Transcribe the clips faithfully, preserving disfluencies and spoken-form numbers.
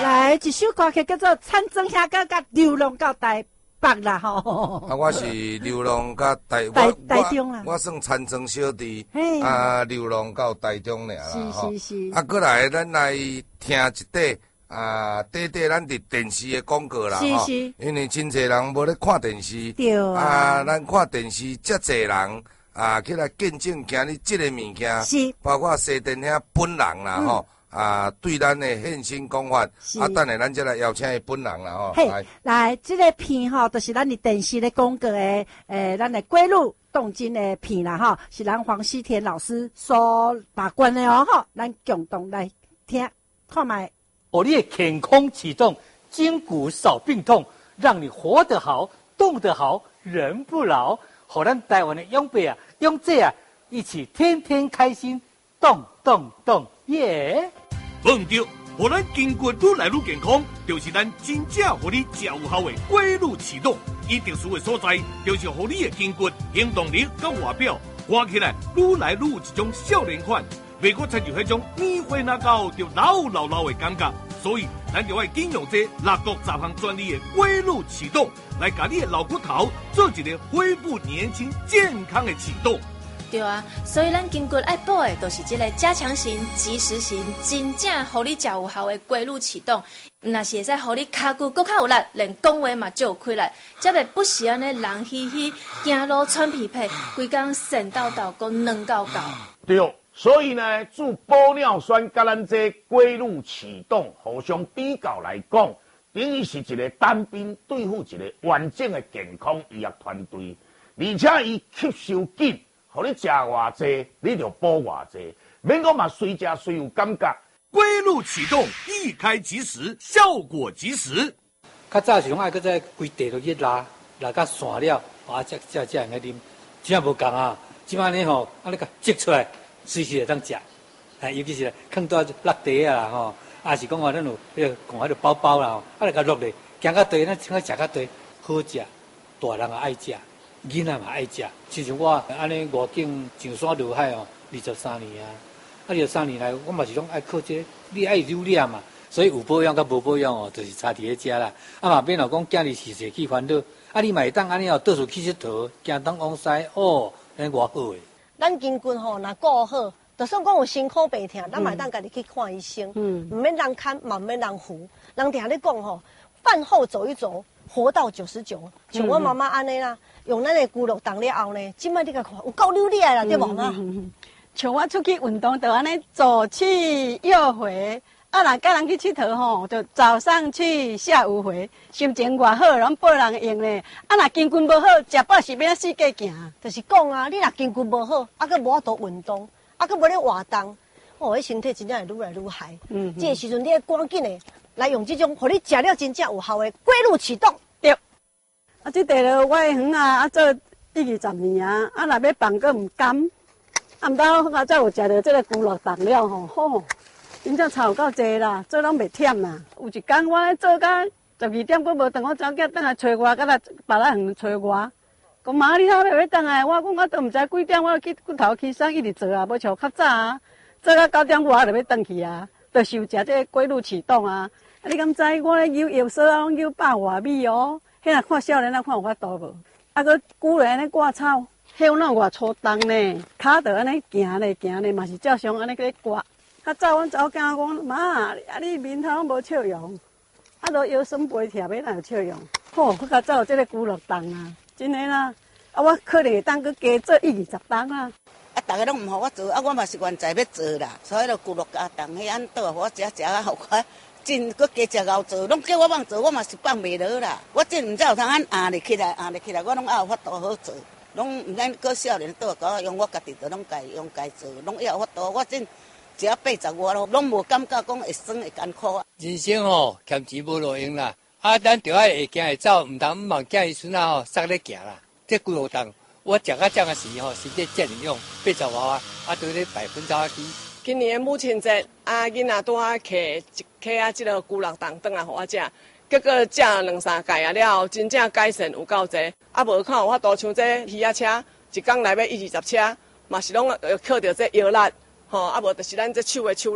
来一首歌曲叫做《参庄兄甲甲流浪到台北》啦吼。 啊，我是流浪到台台台中啦， 我算参庄小弟，啊，流浪到台中尔啦吼。是是是。 啊，过来咱来听一块啊，短短咱伫电视的广告啦吼。 是是。 因为真侪人无咧看电视。 对啊。 啊，咱看电视，遮侪人啊，起来见证今日即个物件， 是。包括西电兄本人啦吼。啊，对咱的现身讲法，啊，等下咱再来邀请伊本人啦吼。 来，来，这个片吼，就是咱伫电视咧广告的，诶，咱的归路动金的片啦吼，是咱黄西田老师所把关的哦吼，咱共同来听看卖。 我你的健康启动，筋骨少病痛，让你活得好，动得好，人不老。和咱台湾的长辈啊、长者啊，一起天天开心，动动动，耶！ 忘掉，互咱筋骨愈来愈健康，就是咱真正互你最有效的规律启动。伊特殊的所在，就是互你的筋骨行动力甲外表看起来愈来愈有一种少年款，袂阁亲像迄种年岁若到就老老老的感觉。所以，咱就要应用这六国十项专利的规律启动，来甲你的老骨头做一个恢复年轻健康的启动。 对啊，所以咱筋骨爱补的，都是这个加强型、及时型，真正互你较有效的规律启动。若是会使互你骹骨更较有力，连讲话嘛就有气力，才袂不时安尼人嘻嘻，走路喘屁屁，规工神叨叨，讲软搞搞。 对，所以呢，注玻尿酸甲咱这规律启动互相比较来讲，等于是一个单兵对付一个完整的健康医药团队，而且伊吸收紧。互你食偌济，你就补偌济，免讲嘛随食随有感觉。 规律启动，一开即食，效果及时。 较早是讲爱搁在规地落去拉，拉到散了，啊，才才才用来啉。即下无共啊，即摆呢吼，啊你甲挤出来，随时会当食。哎，尤其是放到落地啊吼，啊是讲话咱有迄个讲迄个包包啦吼，啊来甲落来，行到地咱请食到地，好食，大人也爱食。囡仔嘛爱食，亲像我安尼外景上山下海哦，二十三年啊，啊二十三年来，我嘛是讲爱靠这个，你爱留念嘛，所以有保养甲无保养哦，就是差伫咧遮啦。啊嘛免老讲今日是去烦恼，啊你嘛会当安尼哦，到处去佚佗，行东往西哦，安尼偌好诶。 咱筋骨吼，若顾好，就算讲有辛苦病痛，咱嘛会当家己去看医生，嗯，唔免人看，嘛唔免人扶。人听咧讲吼，饭后走一走，活到九十九。像我妈妈安尼啦。用咱的骨肉动了后呢，即摆你甲看有够流利啦，对无啊？ 像我出去运动，就安尼左去右回，啊，若甲人去佚佗吼，就早上去，下午回，心情偌好，拢报人用咧。啊，若筋骨无好，食饱是要四界行。 就是讲啊，你若筋骨无好，啊，佮无法度运动，啊，佮无咧活动，哦，迄身体真正会愈来愈害。嗯，这个时阵你要赶紧的来用这种，互你食了真正有效的规律启动。 对。啊，即地了我的园啊，啊做一二十年啊，啊若要放个毋甘，啊毋到我才有食到这个骨肉动了吼，吼，真正差有够济啦，做拢袂忝啦。有一工我咧做到十二点，佫无等我走囝倒来找我，甲来别来远找我，讲妈你how要倒来？我讲我都毋知几点，我去骨头起身一直做啊，无像较早啊，做到九点外就要倒去啊，著是有食这个规律启动啊。啊，你敢知我咧游药所啊，拢游百外米哦。迄若看少年仔看有法度无？啊，佮久来安尼割草，迄哪有偌粗重呢？骹着安尼行咧行咧，嘛是照常安尼去割。较早阮查某囝讲妈，啊你面头拢无笑容，啊都腰酸背痛，要哪有笑容？吼，我较早有即个骨肉动啊，真诶啦。啊，我可能会当佮加做一二十档啊。 啊，逐个拢毋互我做，啊，我嘛是原在要做啦，所以就骨肉加动，迄安倒互我食食啊，互我。真，佮加食熬做，拢叫我放做，我嘛是放袂落啦。我真毋知有通按压咧起来，压咧起来，我拢也有法度好做。拢毋免搁少年倒甲我用，我家己就拢家用家做，拢也有法度。我真只要八十外咯，拢无感觉讲会酸会艰苦啊。 人生吼，欠钱无路用啦。啊，咱着爱会行会走，毋通毋茫囝伊孙仔吼，塞咧行啦。这骨肉动，我食到这个时候，身体正用八十外啊，啊，对咧百分之几。 今年母亲节，啊，囡仔拄啊摕一克啊，即个骨肉冻转来互我食，结果食两三届啊了后，真正改善有够济。啊，无看有法度像这鱼仔车，一工内要一二十车，嘛是拢靠着这腰力，吼，啊无就是咱这手的手力，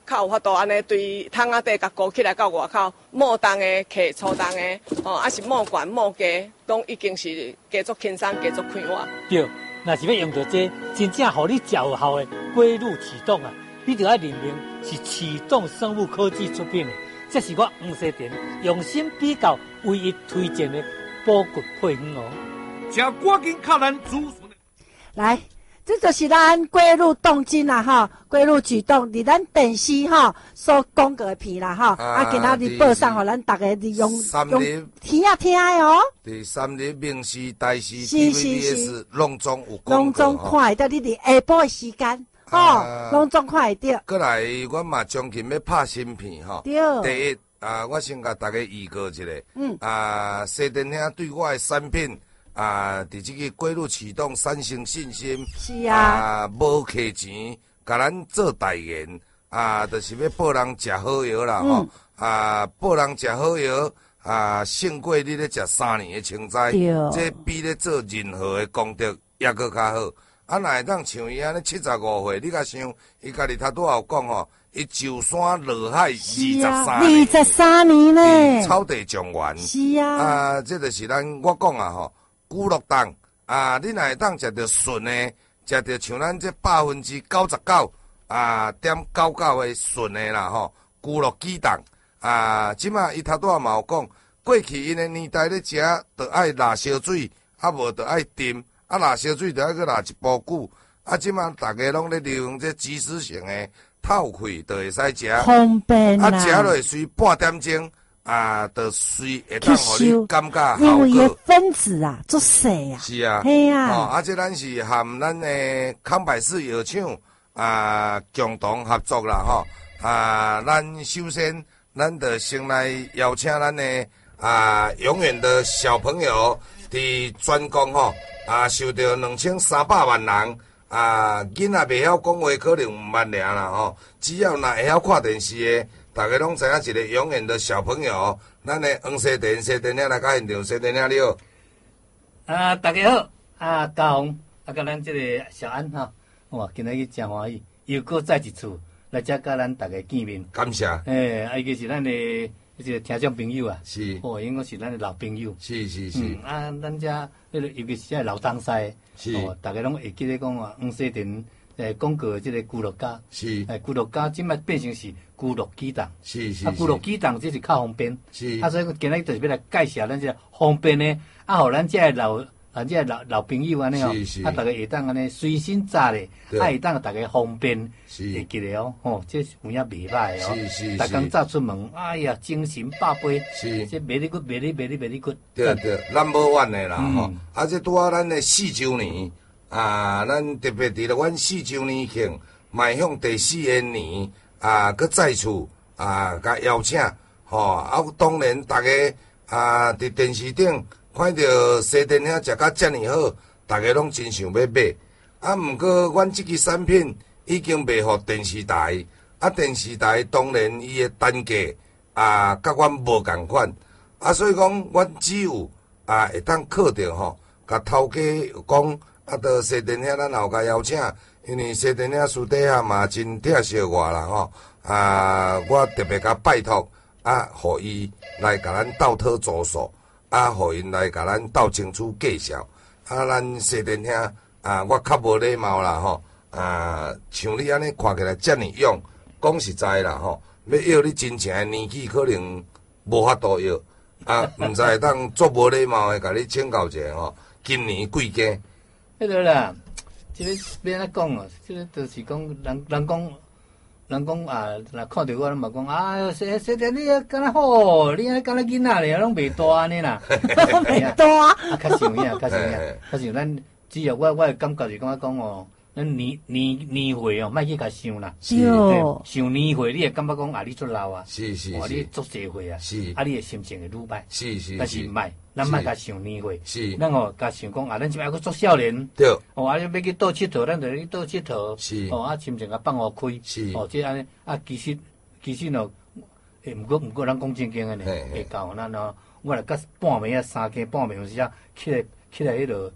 较有法度安尼对桶仔底甲勾起来到外口，末重的、客粗重的，哦，还是末悬、末低，拢已经是加足轻松、加足快活。 对，若是要用到这真正互你较有效的龟鹿启动啊，你就要认明是启动生物科技出品的，这是我黄西田用心比较唯一推荐的补骨配方哦。 请赶紧敲咱子孙。 来。这就是咱龟鹿动金啦，哈，龟鹿举动，伫咱电视哈所讲过的片啦，哈，啊，今仔日报上，互咱大家利用用听啊听的哦。 第三日明视、台视、T V B S 拢总有讲过， 拢总看会到，你伫下晡的时间，吼，拢总看会到。 过来，我嘛将近要拍新片吼。 对。 第一啊，我先甲大家预告一下，嗯，啊，西电兄对我的产品。啊！伫即个龟鹿启动产生信心， 是啊， 啊，无客钱，甲咱做代言，啊，就是要报人食好药啦，吼、嗯，啊，报人食好药，啊，胜过你咧食三年的青菜，这比咧做任何的功德也搁较好。啊，若会当像伊安尼七十五岁，你甲想，伊家己头拄有讲吼，伊上山落海二十三年，二十三年呢， 草地状元， 是啊， 啊，这就是咱我讲啊吼。古乐档啊，你若会当食着纯的，食着像咱这百分之九十九啊点九九的纯的啦吼，古乐鸡蛋啊，即马伊头拄仔嘛有讲，过去因的年代咧食，着爱辣烧水，啊无着爱炖，啊辣烧水着爱去辣一煲久，啊即马大家拢咧利用这即时性的透气，就会使食， 方便啦， 啊食落随半点钟。啊，就随会当互你感觉效果， 因为伊的分子啊，足细啊， 是啊， 嘿啊， 哦，啊，这咱是含咱的康百氏药厂啊共同合作啦，吼，啊，咱首先咱就先来邀请咱的啊永远的小朋友伫全国吼啊受到两千三百万人啊囡仔袂晓讲话可能五万俩啦吼，只要若会晓看电视的。大家拢知影一个永远的小朋友，咱的黄西田西田兄来到现场，西田兄你好。 啊，大家好，啊，嘉宏，啊，甲咱这个小安哈，哇，今日去真欢喜，又搁再一次来遮甲咱大家见面。 感谢。 诶，啊，伊个是咱的一个听众朋友啊， 是， 哦，应该是咱的老朋友。 是是是。 嗯，啊，咱遮迄个尤其是遮老东西， 是， 哦，大家拢会记得讲啊，黄西田。诶，广告即个咕乐家是， 诶，咕乐家即摆变成是咕乐鸡蛋， 是是， 啊，咕乐鸡蛋即是较方便， 是， 啊，所以今日就是要来介绍咱这方便的，啊，互咱这老，啊，这老老朋友安尼哦，啊，大家会当安尼随身揸咧，啊，会当大家方便，会记得哦，吼，这有影袂歹哦， 是是， 逐工早出门，哎呀，精神百倍， 是， 这美丽骨，美丽美丽美丽骨， 对对 ，number one 的啦吼，啊，这拄啊咱的四周年。啊，咱特别伫咧阮四周年庆，迈向第四个年，啊，佮再次啊，甲邀请，吼、哦，啊，当然大家啊，伫电视顶看到西田兄食甲遮尔好，大家拢真想要买。啊，毋过阮即支产品已经卖互电视台，啊，电视台当然伊的单价啊，甲阮无共款，啊，所以讲阮只有啊，会当靠着吼，甲头家讲。啊，到西田兄，咱也有甲邀请，因为西田兄私底下嘛真疼惜我啦吼。啊，我特别甲拜托，啊，互伊来甲咱斗讨助数，啊，互因来甲咱斗清楚介绍。啊，咱西田兄，啊，我较无礼貌啦吼。啊，像你安尼看起来遮尔勇，讲实在啦吼，要要你真正的年纪可能无法度要。啊，毋知会当足无礼貌的甲你请教一下吼，今年贵庚？ 迄个啦，即个要安怎讲哦？即个就是讲，人人讲，人讲啊，若看到我，咱嘛讲啊，说说着你敢若好，你安敢若囡仔咧，拢袂大安尼啦， 袂大， 啊，较像影，较像影，较像咱只要我我感觉是感觉讲哦，咱年年年岁哦，莫去甲想啦，想年岁，你会感觉讲啊，你足老啊， 是是是，你足济岁啊， 是， 啊，你的心情会愈歹， 是是， 但是毋歹。咱莫甲想年岁， 是， 咱哦甲想讲啊，咱即摆还佫做少年， 对， 哦，啊，要去佚佗佚佗，咱就去佗佚佗， 是， 哦，啊，心情甲放互开， 是， 哦，即安尼，啊，其实其实喏，诶，毋过毋过，咱讲正经诶呢，会到咱哦，我来甲半暝啊，三更半暝有时啊，起来起来迄落，迄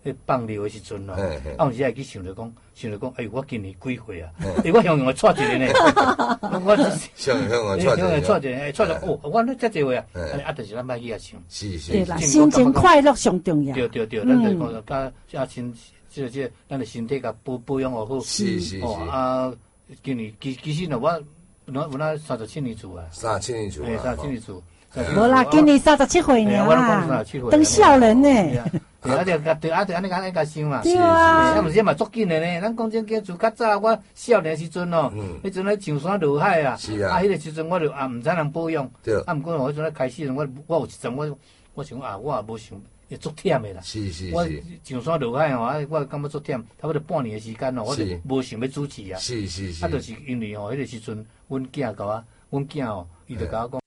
咧放尿的时阵咯，啊，有时会去想着讲，想着讲，哎，我今年几岁啊？哎，我向向我带一个呢，我向向我带一个， 向向带一个，哎，带着哦，我咧遮济岁啊，啊，就是咱莫去遐想， 是是， 对啦，心情快乐上重要。 对对对，咱就讲甲甲身，即个即个，咱的身体甲保保养好好。 是是是。 哦啊，今年其其实呢，我我我那三十七年做啊， 三十七年做啊， 三十七年做。 无啦，今年三十七岁呢啦，当少年呢。 对啊，就对啊，就安尼安尼甲想嘛。 对啊。 啊，毋是嘛，足紧的呢。咱讲正经，自较早我少年时阵哦，迄阵咧上山落海啊， 是啊。 啊，迄个时阵我就啊，毋知人保养。 对。 啊，毋过我迄阵咧开始，我我有一阵我我想啊，我也无想，会足忝的啦。 是是是。 我上山落海吼，啊，我感觉足忝，差不多半年的时间哦，我就无想要主持啊。 是是是。 啊，就是因为吼，迄个时阵，阮囝甲我，阮囝哦，伊就甲我讲。